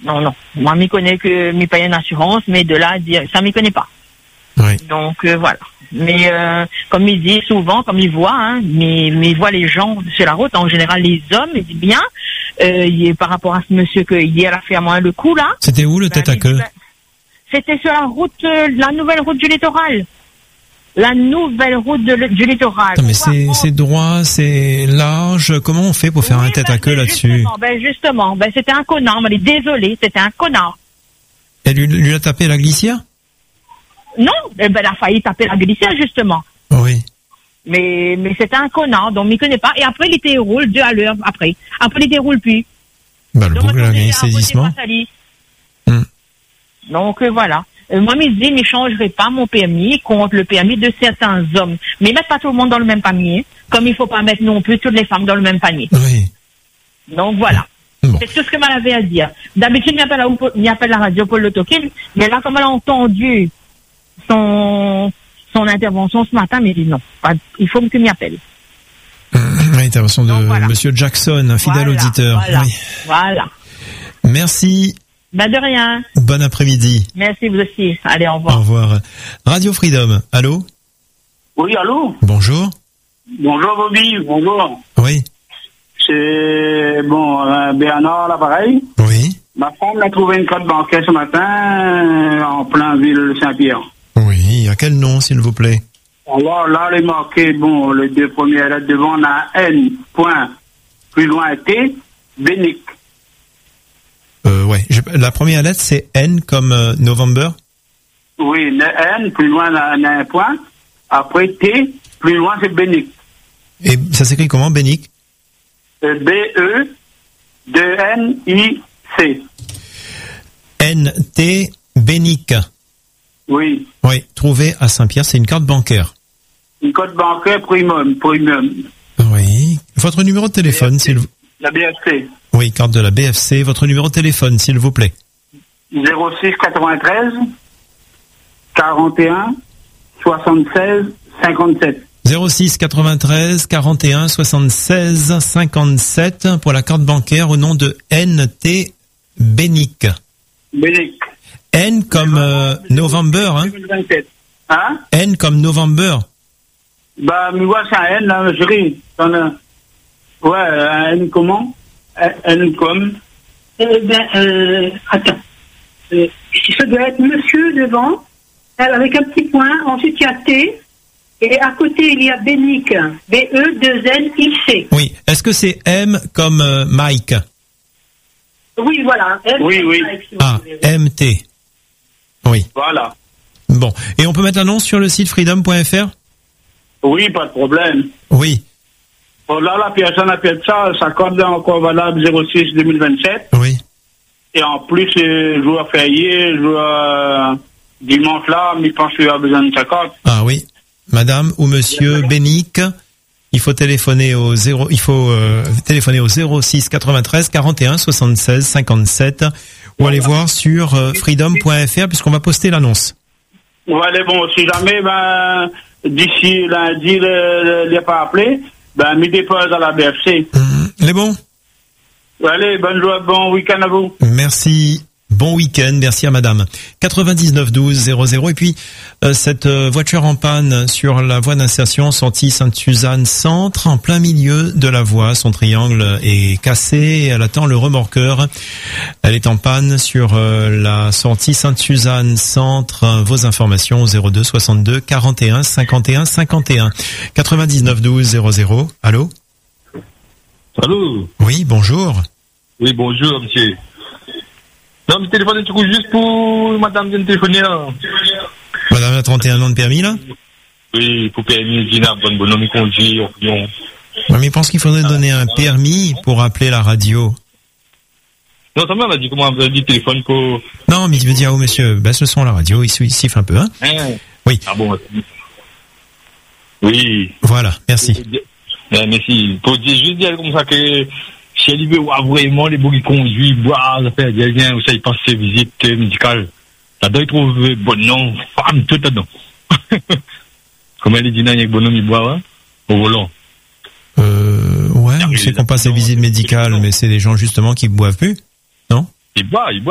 Non. Moi, m'y connais que m'y paye une assurance, mais de là, ça m'y connaît pas. Oui. Donc, voilà. Mais, comme il dit souvent, comme il voit, mais il voit les gens sur la route, en général, les hommes, il dit bien, par rapport à ce monsieur que hier a fait à moi le coup, là. C'était où, le tête à queue? C'était sur la route, la nouvelle route du littoral. La nouvelle route du littoral. Attends, mais c'est droit, c'est large. Comment on fait pour faire un tête à queue là-dessus? Justement, c'était un connard. On est désolé, c'était un connard. Et lui a tapé la glissière? Non, elle a failli taper la glissière, justement. Oui. Mais c'était un connard, donc il ne connaît pas. Et après, il déroule 2 à l'heure, après. Après, il déroule plus. Le boucle a gagné saisissement. Donc, voilà. Moi, il dit, je ne changerai pas mon permis contre le permis de certains hommes. Mais mettre pas tout le monde dans le même panier, comme il ne faut pas mettre non plus toutes les femmes dans le même panier. Oui. Donc, voilà. Bon. C'est tout ce que elle avait à dire. D'habitude, il appelle la radio pour le toquer, mais là, comme elle a entendu son intervention ce matin, mais il dit non, il faut que m'y appelle. L'intervention de Monsieur Jackson, un fidèle auditeur. Voilà. Merci. De rien. Bon après-midi. Merci, vous aussi. Allez, au revoir. Au revoir. Radio Freedom, allô? Oui, allô? Bonjour. Bonjour, Bobby, bonjour. Oui. C'est, Bernard, l'appareil. Oui. Ma femme a trouvé une carte bancaire ce matin, en plein ville de Saint-Pierre. Oui, à quel nom, s'il vous plaît? Alors, là, elle est marquée, les 2 premières lettres devant, on a N, point, plus loin T, Bénic. Ouais. La première lettre, c'est N comme November? Oui, N, plus loin, on a un point. Après T, plus loin, c'est Bénic. Et ça s'écrit comment, Bénic? B-E-2-N-I-C. N-T, Bénic. Oui. Oui, trouvé à Saint-Pierre, c'est une carte bancaire. Une carte bancaire premium. Oui. Votre numéro de téléphone, s'il vous plaît. La BFC. Oui, carte de la BFC. Votre numéro de téléphone, s'il vous plaît. 06 93 41 76 57. 06 93 41 76 57 pour la carte bancaire au nom de NT Bénic. Bénic. N comme November, hein? 2027. Hein? N comme November. Moi, c'est un N, là, je ris. Ouais, un N comment? N comme? Attends. Ça doit être monsieur devant, avec un petit point. Ensuite, il y a T. Et à côté, il y a Bénic. B-E-2-N-I-C. Oui. Est-ce que c'est M comme Mike? Oui, voilà. Oui. Mike, M-T. Oui. Voilà. Bon. Et on peut mettre l'annonce sur le site freedom.fr? Oui, pas de problème. Oui. Là, la personne appelle ça code est encore valable 06 2027. Oui. Et en plus, jour férié, dimanche là, mais je pense qu'il a besoin de sa carte. Ah oui. Madame ou monsieur Bénic, il faut téléphoner au 06 93 41 76 57 ou aller voir sur freedom.fr puisqu'on va poster l'annonce. Ouais, bon, si jamais, d'ici lundi, il n'est pas appelé, me dépose à la BFC. Les bons? Allez, bonne joie, bon week-end à vous. Merci. Bon week-end, merci à madame. 99 12 00 et puis cette voiture en panne sur la voie d'insertion sortie Sainte-Suzanne Centre, en plein milieu de la voie, son triangle est cassé et elle attend le remorqueur. Elle est en panne sur la sortie Sainte-Suzanne Centre. Vos informations au 02 62 41 51 51. 99 12 00. Allô? Allô? Oui, bonjour. Oui, bonjour, monsieur. Non, mais téléphone, du coup, juste pour madame de téléphoner, là. Madame a 31 ans de permis, là? Oui, pour permis, Gina, bonhomme, conduit, opinion. Ouais, mais je pense qu'il faudrait donner un permis pour appeler la radio. Non, ça m'a dit comment vous avez dit téléphone pour... Non, mais il me dit, oh, monsieur, baisse le son à la radio, il siffle un peu, hein? Oui. Ah bon, oui. Voilà, merci. Merci. Pour dire, juste dire comme ça que... Si elle veut voir vraiment les beaux qui conduisent, boire, ça fait bien, ça, il passe ses visites médicales. Ça doit trouver bon nom, femme, tout dedans. Comme elle dit, il y a bon nom, il boit, hein, au volant. Ouais, on sait qu'on passe ses visites médicales, mais c'est des gens justement qui boivent plus, non? Il boit.